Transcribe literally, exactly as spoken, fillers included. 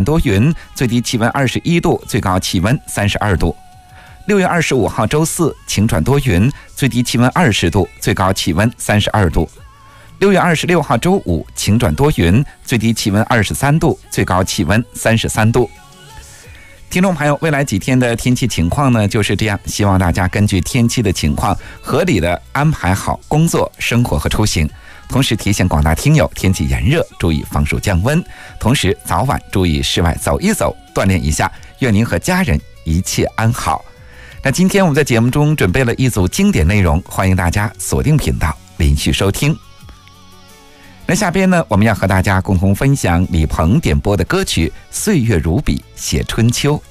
多云，最低气温二十一度，最高气温三十二度。六月二十五号周四，晴转多云，最低气温二十度，最高气温三十二度。六月二十六号周五，晴转多云，最低气温二十三度，最高气温三十三度。听众朋友，未来几天的天气情况呢就是这样，希望大家根据天气的情况，合理的安排好工作、生活和出行。同时提醒广大听友，天气炎热，注意防暑降温，同时早晚注意室外走一走，锻炼一下。愿您和家人一切安好。那今天我们在节目中准备了一组经典内容，欢迎大家锁定频道连续收听。那下边呢，我们要和大家共同分享李鹏点播的歌曲《岁月如笔写春秋》。